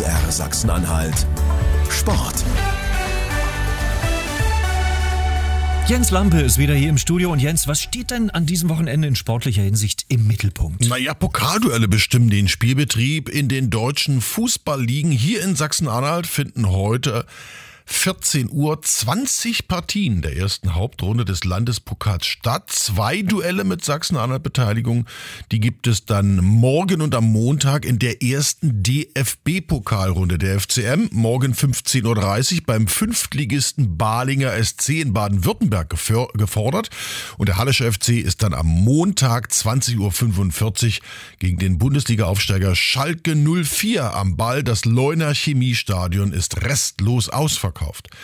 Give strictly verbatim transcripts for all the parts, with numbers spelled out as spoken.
R Sachsen-Anhalt Sport. Jens Lampe ist wieder hier im Studio. Und Jens, was steht denn an diesem Wochenende in sportlicher Hinsicht im Mittelpunkt? Naja, Pokalduelle bestimmen den Spielbetrieb in den deutschen Fußballligen. Hier in Sachsen-Anhalt finden heute vierzehn Uhr zwanzig Partien der ersten Hauptrunde des Landespokals statt. Zwei Duelle mit Sachsen-Anhalt-Beteiligung, die gibt es dann morgen und am Montag in der ersten D F B-Pokalrunde. Der F C M morgen fünfzehn Uhr dreißig beim Fünftligisten Balinger S C in Baden-Württemberg gefordert. Und der Hallische F C ist dann am Montag zwanzig Uhr fünfundvierzig gegen den Bundesliga-Aufsteiger Schalke null vier am Ball. Das Leuner Chemiestadion ist restlos ausverkauft.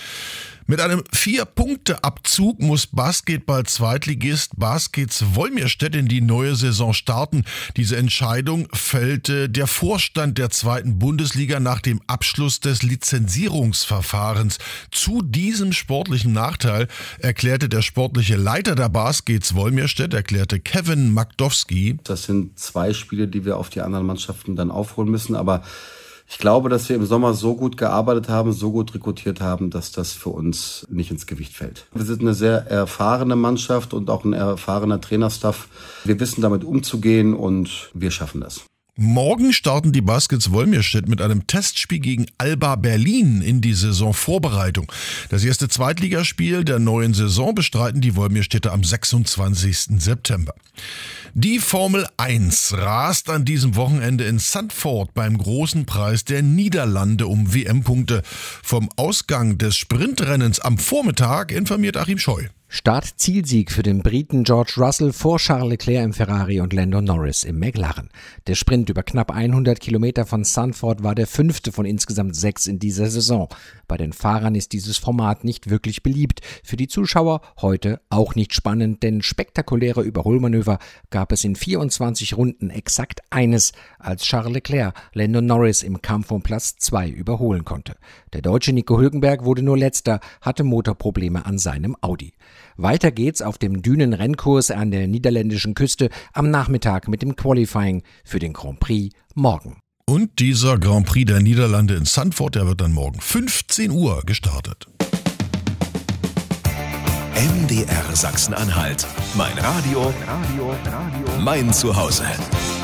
Mit einem Vier-Punkte-Abzug muss Basketball-Zweitligist Baskets Wolmirstedt in die neue Saison starten. Diese Entscheidung fällte der Vorstand der zweiten Bundesliga nach dem Abschluss des Lizenzierungsverfahrens. Zu diesem sportlichen Nachteil erklärte der sportliche Leiter der Baskets Wolmirstedt, erklärte Kevin Magdowski. Das sind zwei Spiele, die wir auf die anderen Mannschaften dann aufholen müssen, aber ich glaube, dass wir im Sommer so gut gearbeitet haben, so gut rekrutiert haben, dass das für uns nicht ins Gewicht fällt. Wir sind eine sehr erfahrene Mannschaft und auch ein erfahrener Trainerstaff. Wir wissen damit umzugehen und wir schaffen das. Morgen starten die Baskets Wolmirstedt mit einem Testspiel gegen Alba Berlin in die Saisonvorbereitung. Das erste Zweitligaspiel der neuen Saison bestreiten die Wolmirstädter am sechsundzwanzigsten September. Die Formel eins rast an diesem Wochenende in Zandvoort beim großen Preis der Niederlande um W M-Punkte. Vom Ausgang des Sprintrennens am Vormittag informiert Achim Scheu. Start-Zielsieg für den Briten George Russell vor Charles Leclerc im Ferrari und Lando Norris im McLaren. Der Sprint über knapp hundert Kilometer von Zandvoort war der fünfte von insgesamt sechs in dieser Saison. Bei den Fahrern ist dieses Format nicht wirklich beliebt. Für die Zuschauer heute auch nicht spannend, denn spektakuläre Überholmanöver gab es in vierundzwanzig Runden exakt eines, als Charles Leclerc Lando Norris im Kampf um Platz zwei überholen konnte. Der Deutsche Nico Hülkenberg wurde nur Letzter, hatte Motorprobleme an seinem Audi. Weiter geht's auf dem Dünenrennkurs an der niederländischen Küste am Nachmittag mit dem Qualifying für den Grand Prix morgen. Und dieser Grand Prix der Niederlande in Zandvoort, der wird dann morgen fünfzehn Uhr gestartet. M D R Sachsen-Anhalt. Mein Radio, mein Zuhause.